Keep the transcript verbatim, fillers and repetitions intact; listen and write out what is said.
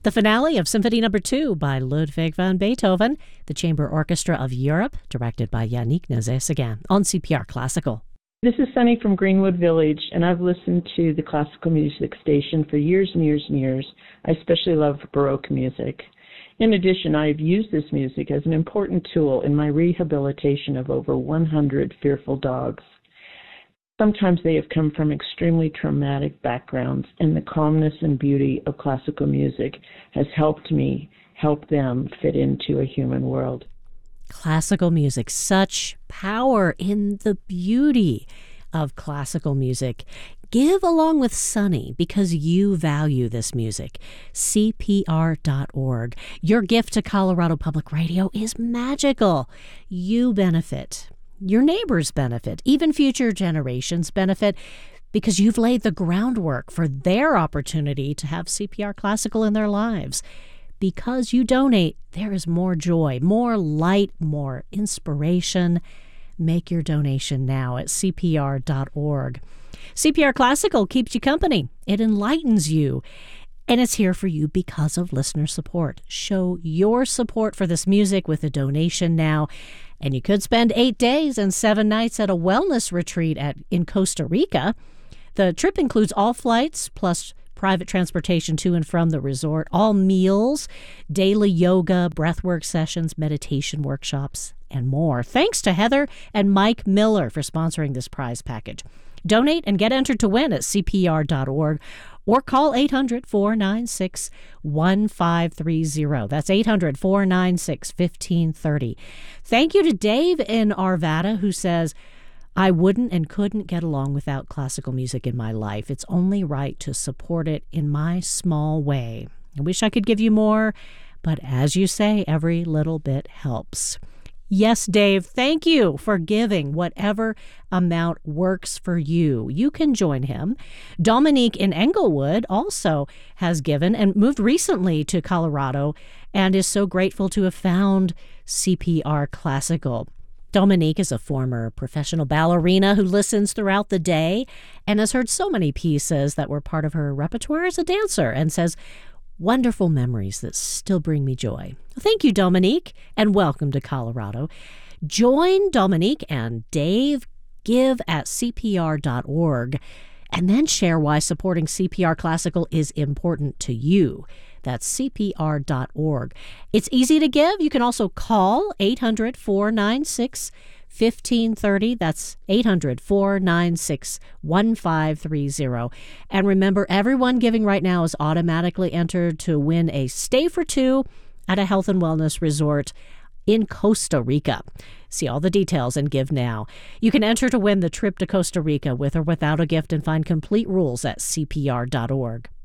The finale of Symphony Number Two by Ludwig van Beethoven, the Chamber Orchestra of Europe, directed by Yannick Nézet-Séguin, on C P R Classical. This is Sunny from Greenwood Village, and I've listened to the classical music station for years and years and years. I especially love Baroque music. In addition, I have used this music as an important tool in my rehabilitation of over one hundred fearful dogs. Sometimes they have come from extremely traumatic backgrounds, and the calmness and beauty of classical music has helped me help them fit into a human world. Classical music, such power in the beauty of classical music. Give along with Sunny because you value this music. C P R dot org. Your gift to Colorado Public Radio is magical. You benefit. Your neighbors benefit. Even future generations benefit because you've laid the groundwork for their opportunity to have C P R Classical in their lives. Because you donate, there is more joy, more light, more inspiration. Make your donation now at C P R dot org. C P R Classical keeps you company. It enlightens you. And it's here for you because of listener support. Show your support for this music with a donation now. And you could spend eight days and seven nights at a wellness retreat at in Costa Rica. The trip includes all flights plus private transportation to and from the resort, all meals, daily yoga, breathwork sessions, meditation workshops, and more. Thanks to Heather and Mike Miller for sponsoring this prize package. Donate and get entered to win at C P R dot org or call eight hundred, four nine six, one five three zero. That's eight hundred, four nine six, one five three zero. Thank you to Dave in Arvada who says, I wouldn't and couldn't get along without classical music in my life. It's only right to support it in my small way. I wish I could give you more, but as you say, every little bit helps. Yes, Dave, thank you for giving whatever amount works for you. You can join him. Dominique in Englewood also has given and moved recently to Colorado and is so grateful to have found C P R Classical. Dominique is a former professional ballerina who listens throughout the day and has heard so many pieces that were part of her repertoire as a dancer and says, wonderful memories that still bring me joy. Thank you, Dominique, and welcome to Colorado. Join Dominique and Dave. Give at C P R dot org and then share why supporting C P R Classical is important to you. That's C P R dot org. It's easy to give. You can also call eight hundred, four nine six, one five three zero. That's eight hundred, four nine six, one five three zero. And remember, everyone giving right now is automatically entered to win a stay for two at a health and wellness resort in Costa Rica. See all the details and give now. You can enter to win the trip to Costa Rica with or without a gift and find complete rules at C P R dot org.